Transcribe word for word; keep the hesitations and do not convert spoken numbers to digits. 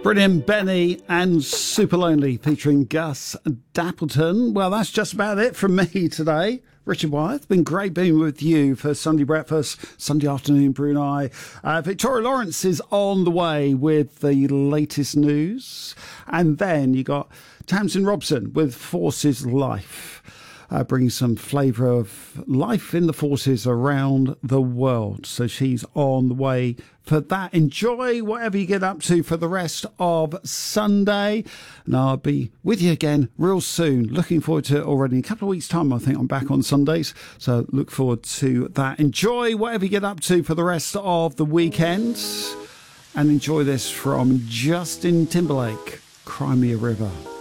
Brilliant, Benny and Super Lonely featuring Gus Dappleton. Well, that's just about it from me today. Richard Wyeth, been great being with you for Sunday Breakfast, Sunday Afternoon Brunei. Uh, Victoria Lawrence is on the way with the latest news. And then you got Tamsin Robson with Forces Life. Uh, bringing some flavour of life in the forces around the world. So she's on the way for that. Enjoy whatever you get up to for the rest of Sunday. And I'll be with you again real soon. Looking forward to it already. In a couple of weeks' time, I think I'm back on Sundays. So look forward to that. Enjoy whatever you get up to for the rest of the weekend. And enjoy this from Justin Timberlake, Cry Me a River.